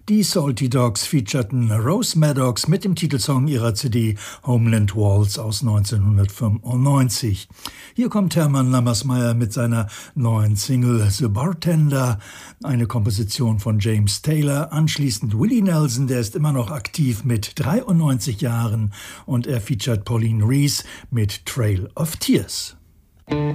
Die Salty Dogs featurten Rose Maddox mit dem Titelsong ihrer CD Homeland Waltz aus 1995. Hier kommt Hermann Lammersmeyer mit seiner neuen Single The Bartender, eine Komposition von James Taylor. Anschließend Willie Nelson, der ist immer noch aktiv mit 93 Jahren und er featuret Pauline Rees mit Trail of Tears.